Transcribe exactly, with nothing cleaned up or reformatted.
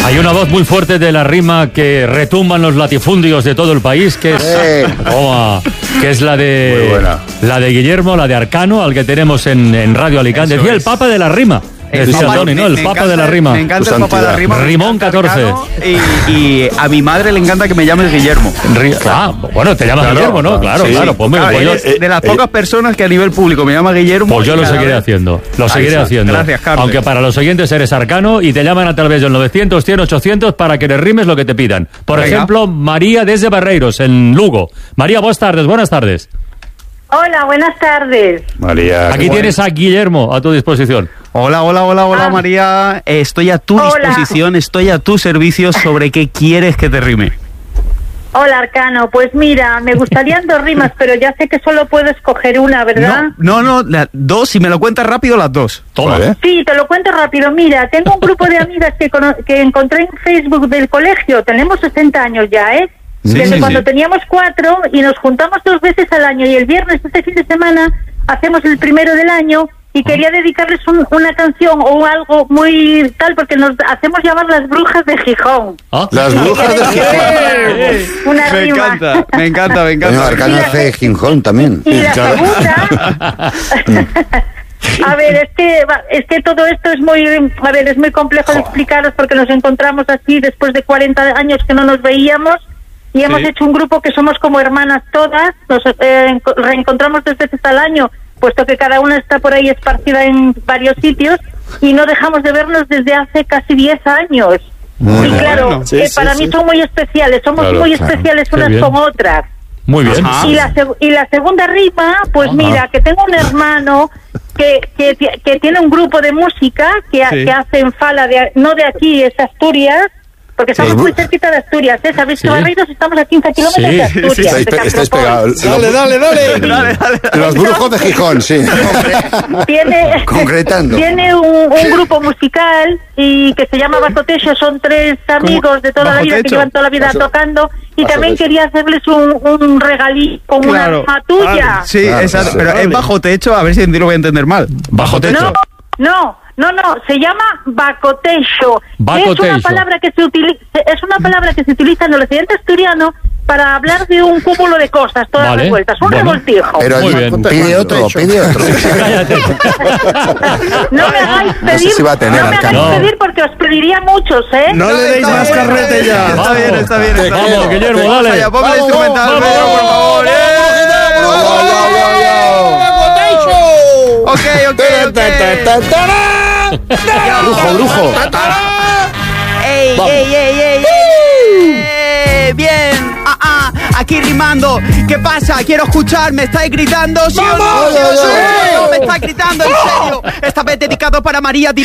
Hay una voz muy fuerte de la rima que retumba en los latifundios de todo el país, que es, Eh. oh, que es la de Muy buena. la de Guillermo, la de Arcano, al que tenemos en, en Radio Alicante. Eso Decía el es. Papa de la rima. El Decía Papa- Tony, ¿no? El me Papa encanta- de la rima. Me encanta Tu el Papa de la santidad. rima. me Rimón encanta catorce. Arcano, Y, y a mi madre le encanta que me llames Guillermo. Ri- Ah, bueno, te llamas Claro, Guillermo, ¿no? Claro, sí. claro. Pues, me- Claro, pues yo, eres de las pocas personas que a nivel público me llama Guillermo. pues yo y lo cada seguiré vez- haciendo. Lo Ahí seguiré está. haciendo. Gracias, Carlos. Aunque para los oyentes eres Arcano y te llaman a través del novecientos, cien, ochocientos para que le rimes lo que te pidan. Por Venga. ejemplo, María desde Barreiros, en Lugo. María, buenas tardes, buenas tardes. Hola, buenas tardes. María. Aquí qué tienes a Guillermo a tu disposición. Hola, hola, hola, hola, Ah. María. Eh, Estoy a tu Hola. disposición, estoy a tu servicio. ¿Sobre qué quieres que te rime? Hola, Arcano. Pues mira, me gustarían dos rimas, pero ya sé que solo puedo escoger una, ¿verdad? No, no, no, la- dos, si me lo cuentas rápido, las dos. Toma. Vale. Sí, te lo cuento rápido. Mira, tengo un grupo de amigas que, cono- que encontré en Facebook del colegio. Tenemos sesenta años ya, ¿eh? Sí, Desde sí, cuando sí. teníamos cuatro y nos juntamos dos veces al año. Y el viernes, este fin de semana, hacemos el primero del año. Y quería dedicarles un- una canción o algo muy tal, porque nos hacemos llamar las brujas de Gijón. ¿Ah? Las brujas de Gijón. Una Me rima. encanta, me encanta, me Coño, encanta. Arcano Y la- hace Gijón también. Y la Claro. segunda, a ver, es que va- es que todo esto es muy, a ver, es muy complejo de explicaros porque nos encontramos así después de cuarenta años que no nos veíamos y hemos Sí. hecho un grupo que somos como hermanas todas, nos eh, enco- reencontramos dos veces al año, puesto que cada una está por ahí esparcida en varios sitios y no dejamos de vernos desde hace casi diez años. Muy y bien. claro, Bueno, eh, para mí son muy especiales, somos Claro, muy claro. especiales Qué unas bien. con otras. Muy bien. Ajá. Y la, seg- y la segunda rima, pues Ajá. mira, que tengo un hermano que, que, ti- que tiene un grupo de música que, ha- Sí. que hace en Fala, de, no de aquí, es Asturias, porque estamos Sí. muy cerquita de Asturias, ¿eh? ¿Sabéis Sí. que Barreiros estamos a quince kilómetros Sí, de sí, Asturias? sí. de Estáis, estáis Campropol? pegados. Dale, dale, dale. Dale, dale. Los brujos de Gijón, sí. Tiene, Concretando. tiene un, un grupo musical y que se llama Bajo Techo, son tres amigos de toda la ¿Bajo vida que techo? llevan toda la vida Bajo- tocando y Bajo también techo. quería hacerles un, un regalito con Claro. una rima tuya. Sí, Claro, exacto. claro. Pero es bajo techo, a ver si lo voy a entender mal. Bajo techo. No, no, no, no, se llama bacotecho. Bacotecho. Es una palabra que se utiliza, es una palabra que se utiliza en el occidente asturiano para hablar de un cúmulo de cosas, todas Vale, revueltas, un bueno. revoltijo. Pero Muy bien. pide otro, pide otro. Cállate. No me hagáis No sé pedir, si va a tener, no me hagáis Arcano. pedir porque os pediría muchos, ¿eh? No le deis más carrete ya. Está bien, está bien, está bien. Vamos, Guillermo, Vamos dale. allá, ponme el Vamos, instrumental, vamos, Pedro, por favor. vamos, ¡Eh! Ok, ok, ok. Brujo, brujo. ¡Ey, Vamos. ey, ey, ey, ey! ¡Eh! Bien, ah, ah, aquí rimando. ¿Qué pasa? Quiero escuchar, ¿me estáis gritando? ¿Sí o no? ¡Vamos! ¿Sí o no? ¡Sí! No, me estáis gritando, en serio. Esta vez dedicado para María, directo